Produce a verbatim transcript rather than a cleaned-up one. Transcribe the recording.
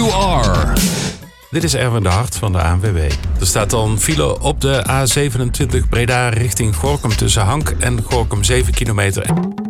You Are. Dit is Erwin de Hart van de A N W B. Er staat dan file op de A zevenentwintig Breda richting Gorinchem tussen Hank en Gorinchem zeven kilometer.